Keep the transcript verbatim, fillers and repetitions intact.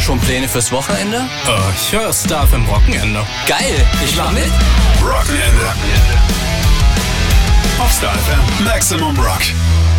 Schon Pläne fürs Wochenende? Äh, ich höre Star F M Rockenende. Geil, ich mach mit. Rockenende. Auf Star F M Maximum Rock.